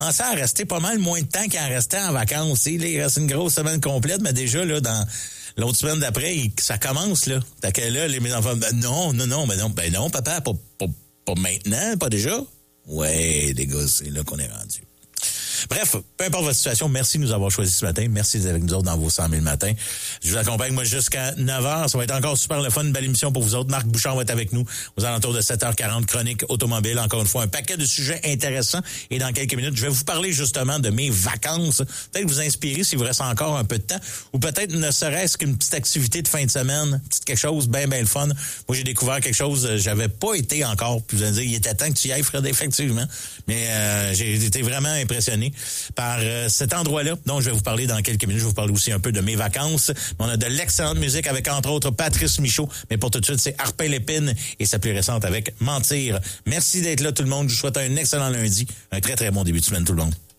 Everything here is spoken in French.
commençait à rester pas mal moins de temps qu'il en restait en vacances. Là, il reste une grosse semaine complète, mais déjà, là, dans l'autre semaine d'après, ça commence, là. Fait que là, mes enfants, non, papa, pas maintenant, pas déjà. Ouais, les gars, c'est là qu'on est rendu. Bref, peu importe votre situation, merci de nous avoir choisis ce matin. Merci d'être avec nous autres dans vos 100 000 matins. Je vous accompagne, moi, jusqu'à 9h. Ça va être encore super le fun, une belle émission pour vous autres. Marc Bouchard va être avec nous aux alentours de 7h40, chronique automobile. Encore une fois, un paquet de sujets intéressants. Et dans quelques minutes, je vais vous parler justement de mes vacances. Peut-être vous inspirer s'il vous reste encore un peu de temps. Ou peut-être ne serait-ce qu'une petite activité de fin de semaine. Quelque chose bien le fun. Moi, j'ai découvert quelque chose, j'avais pas été encore. Puis vous allez dire, il était temps que tu y ailles, Fred, effectivement. Mais j'ai été vraiment impressionné par cet endroit-là. Donc, je vais vous parler dans quelques minutes. Je vais vous parler aussi un peu de mes vacances. On a de l'excellente musique avec, entre autres, Patrice Michaud. Mais pour tout de suite, c'est Harpin Lépine et sa plus récente avec Mentir. Merci d'être là, tout le monde. Je vous souhaite un excellent lundi. Un très, très bon début de semaine, tout le monde.